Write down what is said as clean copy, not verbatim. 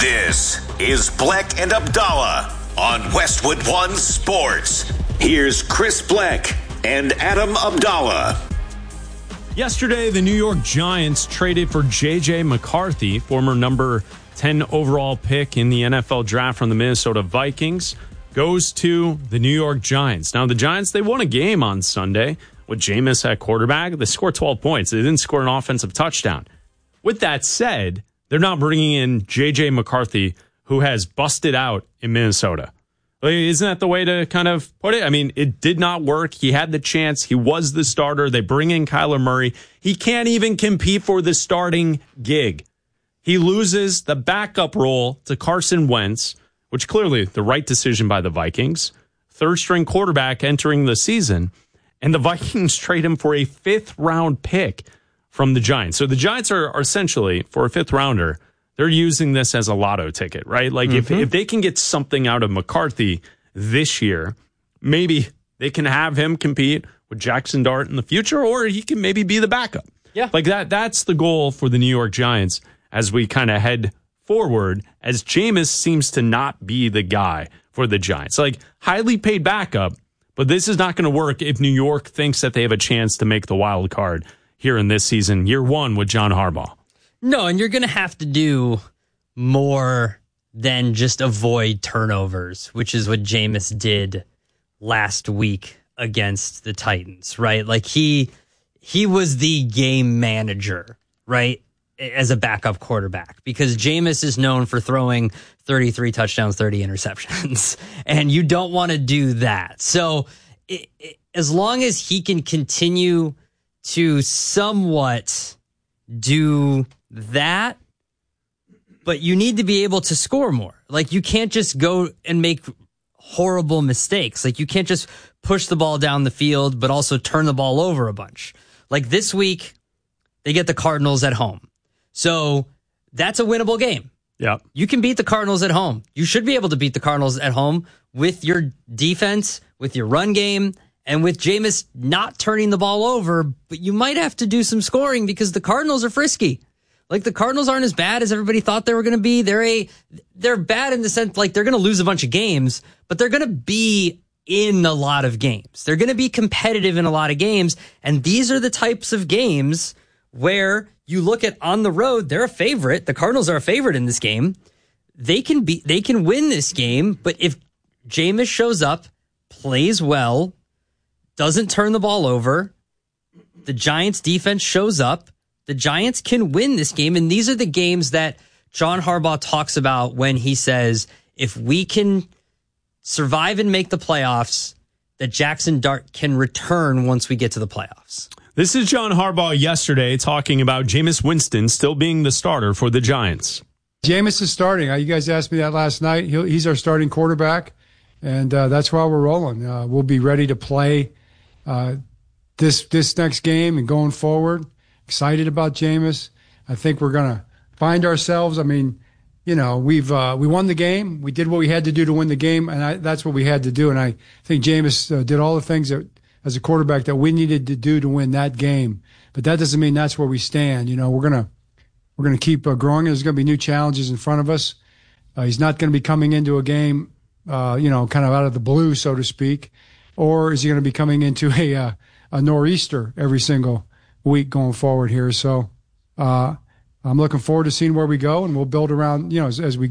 This is Bleck and Abdallah on Westwood One Sports. Here's Chris Bleck and Adam Abdallah. Yesterday, the New York Giants traded for J.J. McCarthy, former number 10 overall pick in the NFL draft from the Minnesota Vikings, goes to the New York Giants. Now, the Giants, they won a game on Sunday with Jameis at quarterback. They scored 12 points. They didn't score an offensive touchdown. With that said, they're not bringing in J.J. McCarthy, who has busted out in Minnesota. Isn't that the way to kind of put it? I mean, it did not work. He had the chance. He was the starter. They bring in Kyler Murray. He can't even compete for the starting gig. He loses the backup role to Carson Wentz, which clearly the right decision by the Vikings. Third-string quarterback entering the season. And the Vikings trade him for a fifth-round pick from the Giants. So the Giants are essentially, for a fifth-rounder, they're using this as a lotto ticket, right? Like if they can get something out of McCarthy this year, maybe they can have him compete with Jackson Dart in the future, or he can maybe be the backup. Yeah. Like that's the goal for the New York Giants as we kind of head forward, as Jameis seems to not be the guy for the Giants. Like, highly paid backup, but this is not going to work if New York thinks that they have a chance to make the wild card here in this season, year one with John Harbaugh. No, and you're going to have to do more than just avoid turnovers, which is what Jameis did last week against the Titans, right? Like he was the game manager, right, as a backup quarterback, because Jameis is known for throwing 33 touchdowns, 30 interceptions, and you don't want to do that. So as long as he can continue to somewhat do that, but you need to be able to score more. Like, you can't just go and make horrible mistakes. Like, you can't just push the ball down the field, but also turn the ball over a bunch. Like, this week, they get the Cardinals at home. So that's a winnable game. Yeah. You can beat the Cardinals at home. You should be able to beat the Cardinals at home with your defense, with your run game, and with Jameis not turning the ball over, but you might have to do some scoring because the Cardinals are frisky. Like, the Cardinals aren't as bad as everybody thought they were going to be. They're bad in the sense, like, they're going to lose a bunch of games, but they're going to be in a lot of games. They're going to be competitive in a lot of games, and these are the types of games where you look at on the road, they're a favorite. The Cardinals are a favorite in this game. They can win this game, but if Jameis shows up, plays well, doesn't turn the ball over, the Giants defense shows up, the Giants can win this game. And these are the games that John Harbaugh talks about when he says, if we can survive and make the playoffs, that Jackson Dart can return once we get to the playoffs. This is John Harbaugh yesterday talking about Jameis Winston still being the starter for the Giants. Jameis is starting. You guys asked me that last night. He's our starting quarterback, and that's why we're rolling. We'll be ready to play this next game and going forward. Excited about Jameis. I think we're going to find ourselves. I mean, you know, we won the game. We did what we had to do to win the game, and that's what we had to do. And I think Jameis did all the things that, as a quarterback, that we needed to do to win that game. But that doesn't mean that's where we stand. You know, we're gonna keep growing. There's going to be new challenges in front of us. He's not going to be coming into a game, kind of out of the blue, so to speak, or is he going to be coming into a nor'easter every single week going forward here? So I'm looking forward to seeing where we go, and we'll build around, as we